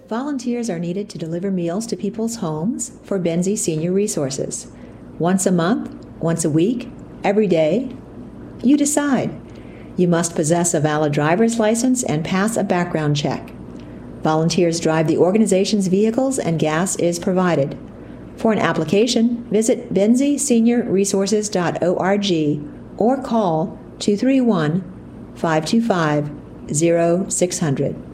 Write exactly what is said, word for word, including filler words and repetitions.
Volunteers are needed to deliver meals to people's homes for Benzie Senior Resources. Once a month, once a week, every day? You decide. You must possess a valid driver's license and pass a background check. Volunteers drive the organization's vehicles and gas is provided. For an application, visit benzie senior resources dot org or call two three one, five two five, zero six zero zero.